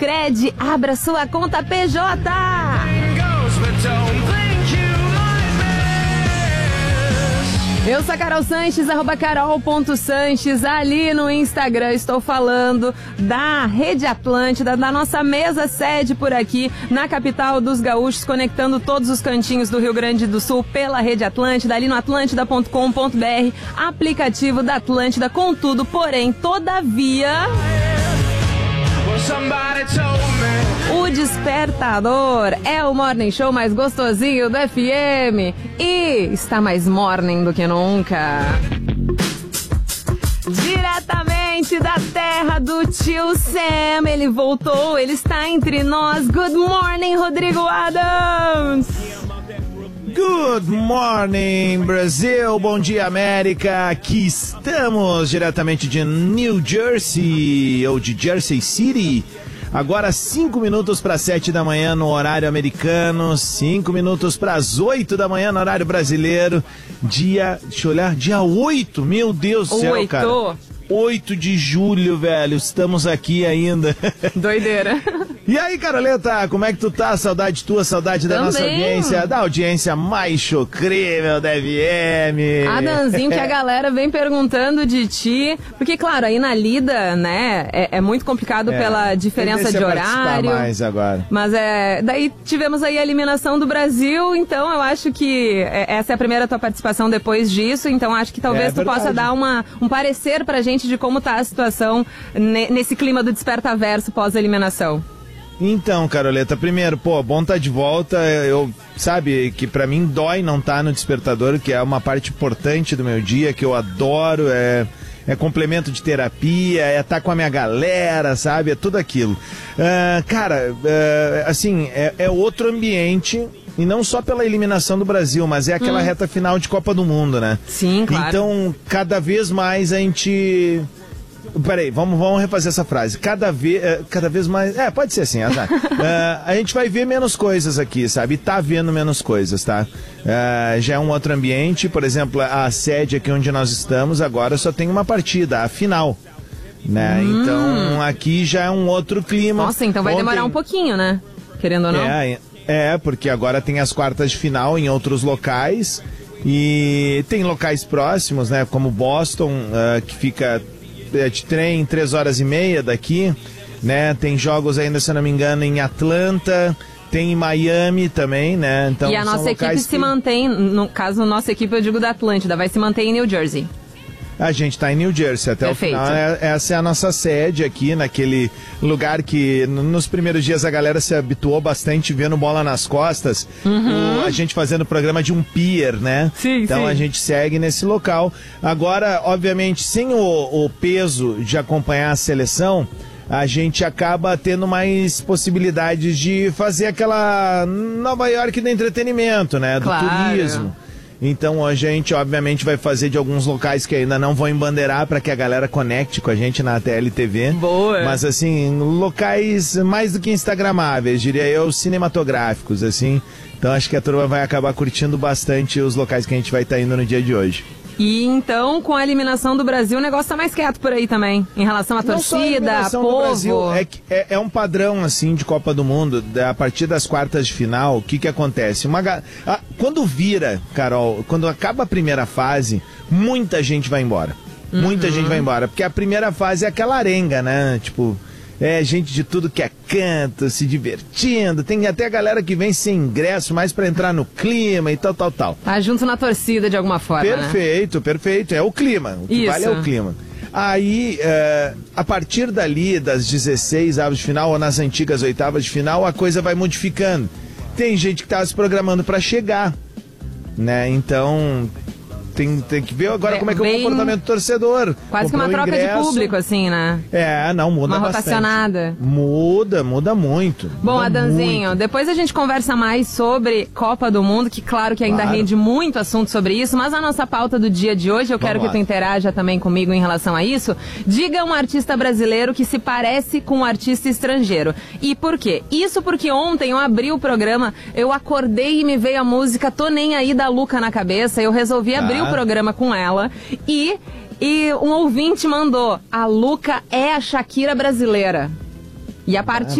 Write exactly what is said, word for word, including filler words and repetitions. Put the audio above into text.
Sicredi, abra sua conta P J. Eu sou a Carol Sanches, arroba carol ponto sanches, ali no Instagram. Estou falando da Rede Atlântida, da nossa mesa sede por aqui, na capital dos gaúchos, conectando todos os cantinhos do Rio Grande do Sul pela Rede Atlântida, ali no atlântida ponto com ponto br, aplicativo da Atlântida, contudo, porém, todavia... O Despertador é o morning show mais gostosinho do F M e está mais morning do que nunca. Diretamente da terra do tio Sam, ele voltou, ele está entre nós. Good morning, Rodrigo Adams! Good morning, Brasil! Bom dia, América! Aqui estamos diretamente de New Jersey, ou de Jersey City. Agora cinco minutos para sete da manhã no horário americano, cinco minutos para as oito da manhã no horário brasileiro. Dia, deixa eu olhar, dia oito, meu Deus do céu, cara. oito de julho, velho, estamos aqui ainda. Doideira. E aí, Caroleta, como é que tu tá? Saudade tua, saudade da Também. Nossa audiência, da audiência mais chocrível da F M. Adanzinho, que a galera vem perguntando de ti, porque, claro, aí na lida, né, é, é muito complicado é, pela diferença de horário. Mais agora. Mas é, daí tivemos aí a eliminação do Brasil, então eu acho que essa é a primeira tua participação depois disso, então acho que talvez é, tu verdade. possa dar uma, um parecer pra gente de como tá a situação nesse clima do despertaverso pós-eliminação. Então, Caroleta, primeiro, pô, bom tá de volta. Eu, sabe, que pra mim dói não tá no despertador, que é uma parte importante do meu dia, que eu adoro, é, é complemento de terapia, é estar tá com a minha galera, sabe, é tudo aquilo. Uh, cara, uh, assim, é, é outro ambiente. E não só pela eliminação do Brasil, mas é aquela hum. reta final de Copa do Mundo, né? Sim, claro. Então, cada vez mais a gente... Peraí, vamos, vamos refazer essa frase. Cada vez, cada vez mais... É, pode ser assim, azar. uh, a gente vai ver menos coisas aqui, sabe? E tá vendo menos coisas, tá? Uh, já é um outro ambiente. Por exemplo, a sede aqui onde nós estamos agora só tem uma partida, a final. Né? Hum. Então, aqui já é um outro clima. Nossa, então vai Ontem... demorar um pouquinho, né? Querendo ou não. É, É, porque agora tem as quartas de final em outros locais e tem locais próximos, né, como Boston, uh, que fica de trem três horas e meia daqui, né, tem jogos ainda, se não me engano, em Atlanta, tem em Miami também, né, então e a nossa equipe que... se mantém, no caso, nossa equipe, eu digo da Atlântida, vai se manter em New Jersey. A gente tá em New Jersey até Perfeito. o final. É, essa é a nossa sede aqui, naquele lugar que nos primeiros dias a galera se habituou bastante vendo bola nas costas. Uhum. O, a gente fazendo programa de um pier, né? Sim, então sim. a gente segue nesse local. Agora, obviamente, sem o, o peso de acompanhar a seleção, a gente acaba tendo mais possibilidades de fazer aquela Nova York do entretenimento, né? Do claro. turismo. Então a gente, obviamente, vai fazer de alguns locais que ainda não vão embandeirar para que a galera conecte com a gente na T L T V. Boa! Mas, assim, locais mais do que instagramáveis, diria eu, cinematográficos, assim. Então acho que a turma vai acabar curtindo bastante os locais que a gente vai estar indo no dia de hoje. E então, com a eliminação do Brasil, o negócio tá mais quieto por aí também, em relação à torcida, a povo. Do Brasil, é, é, é um padrão, assim, de Copa do Mundo, a partir das quartas de final, o que que acontece? Uma, a, quando vira, Carol, quando acaba a primeira fase, muita gente vai embora. Uhum. Muita gente vai embora, porque a primeira fase é aquela arenga, né? Tipo... É, gente de tudo que é canto, se divertindo. Tem até a galera que vem sem ingresso, mais pra entrar no clima e tal, tal, tal. Tá junto na torcida de alguma forma, Perfeito, né? perfeito. É o clima. O que Isso. vale é o clima. Aí, é, a partir dali, das dezesseis avos de final, ou nas antigas oitavas de final, a coisa vai modificando. Tem gente que tá se programando pra chegar, né? Então... Tem, tem que ver agora bem, como é que é o comportamento do torcedor. Quase que uma troca ingresso. de público, assim, né? É, não, muda uma bastante. Uma rotacionada. Muda, muda muito. Bom, muda Adanzinho, muito. depois a gente conversa mais sobre Copa do Mundo, que claro que ainda claro. rende muito assunto sobre isso, mas a nossa pauta do dia de hoje, eu Vamos quero lá. que tu interaja também comigo em relação a isso. Diga um artista brasileiro que se parece com um artista estrangeiro. E por quê? Isso porque ontem eu abri o programa, eu acordei e me veio a música Tô Nem Aí da Luca na cabeça, eu resolvi abrir ah. o programa com ela e, e um ouvinte mandou: a Luca é a Shakira brasileira. E a partir